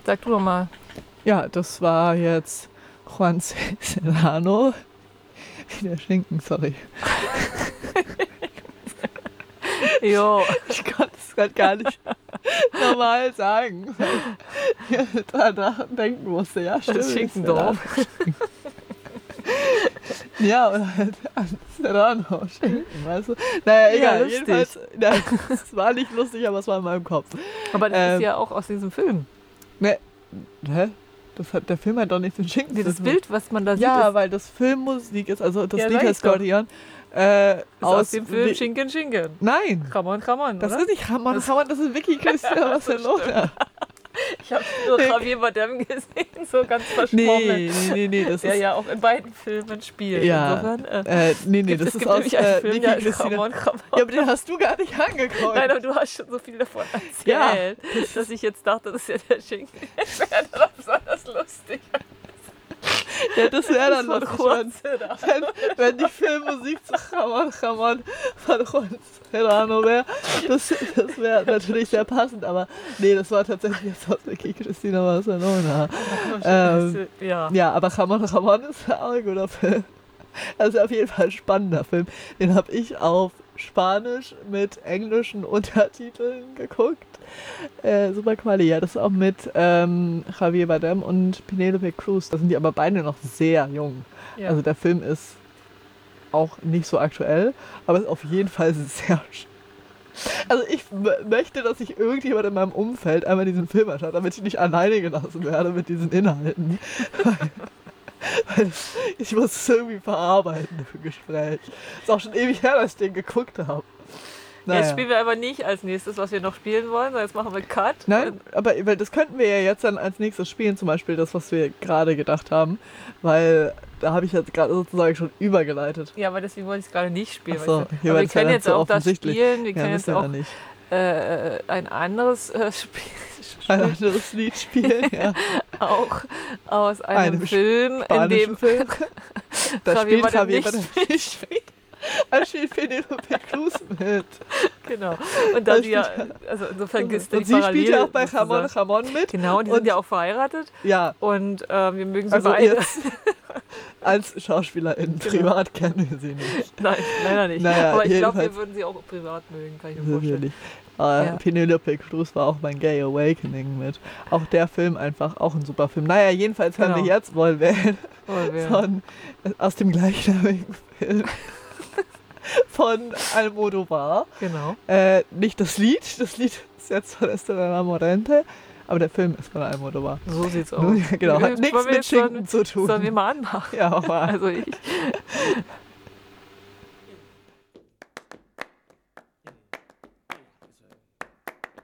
Sag du doch mal. Ja, das war jetzt Juan Serrano. Der Schinken, sorry. Jo. Ich konnte es gerade gar nicht normal sagen, weil ich daran denken musste. Ja, stimmt. Schinkendorf. Ja, oder halt Serrano Schinken, weißt du? Naja, egal. lustig. Jedenfalls, es war nicht lustig, aber es war in meinem Kopf. Aber das ist ja auch aus diesem Film. Ne, hä? Der Film hat doch nichts mit Schinken Nee, zu das tun. Bild, was man da sieht, Ja, ist weil das Filmmusik ist, also das Ja, Lied sag ich heißt doch. Gordion. aus dem Film Schinken. Nein, Come on, das oder? ist nicht Ramon, das ist Vicky Christian Barcelona. Ich habe nur Javier Bardem gesehen, so ganz verschwommen. Nee, das Der ist... ja auch in beiden Filmen spielt. Ja, Insofern, nee, das es ist gibt aus nämlich einen Film, Vicky der heißt Christina... Come on. Ja, aber den hast du gar nicht angeguckt. Nein, aber du hast schon so viel davon erzählt, Ja, dass ich jetzt dachte, das ist ja der Schinken. Das wäre dann besonders lustig. Ja, das wäre dann von lustig, Juan Serrano. wenn die Filmmusik zu Ramon von Juan Serrano wäre. Das wäre natürlich sehr passend, aber nee, das war tatsächlich jetzt aus Vicky Christina Barcelona. Ja, aber Ramon ist auch ein guter Film. Also auf jeden Fall ein spannender Film. Den habe ich auf Spanisch mit englischen Untertiteln geguckt. Super Quali, ja, das ist auch mit Javier Bardem und Penelope Cruz. Da sind die aber beide noch sehr jung. Ja. Also der Film ist auch nicht so aktuell, aber ist auf jeden Fall sehr Also ich möchte, dass sich irgendjemand in meinem Umfeld einmal diesen Film anschaut, damit ich nicht alleine gelassen werde mit diesen Inhalten. Weil ich muss es irgendwie verarbeiten im Gespräch. Ist auch schon ewig her, dass ich den geguckt habe. Jetzt spielen wir aber nicht als nächstes, was wir noch spielen wollen, sondern jetzt machen wir Cut. Nein, aber das könnten wir ja jetzt dann als nächstes spielen, zum Beispiel das, was wir gerade gedacht haben, weil da habe ich jetzt gerade sozusagen schon übergeleitet. Ja, aber deswegen wollte ich es gerade nicht spielen. Ach so, weißt du? hier Aber war wir es ja können dann jetzt so auch das offensichtlich. spielen, wir Ja, können jetzt wissen wir auch nicht. ein anderes Spiel Ein anderes Lied spielen, ja. auch aus einem Film, in Spanischen dem Film. Da Javier spielt Bardem Javier nicht Bardem nicht mit. Da spielt Penelope Cruz mit. Genau. Und da Da sie ja, spielt also insofern gibt es die Und sie spielt ja auch bei sozusagen. Ramon mit. Genau, die Und- sind ja auch verheiratet Ja, und wir mögen sie also beide. jetzt als Schauspielerin, privat kennen wir sie nicht. Nein, leider nicht. Naja, aber ich glaube, wir jedenfalls- würden sie auch privat mögen, kann ich mir vorstellen. Natürlich. Ja. Penelope Cruz war auch mein Gay Awakening mit. Auch der Film einfach, auch ein super Film. Naja, jedenfalls hören wir Genau. jetzt wohl wählen Oh, wer- aus dem gleichnamigen Film von Almodóvar. Genau. Nicht das Lied ist jetzt von Esteban Morente, aber der Film ist von Almodóvar. So sieht's aus. Genau, hat Wollen nichts wir mit jetzt Schinken zu tun. Sollen wir mal anmachen? Ja, mach mal. Also ich.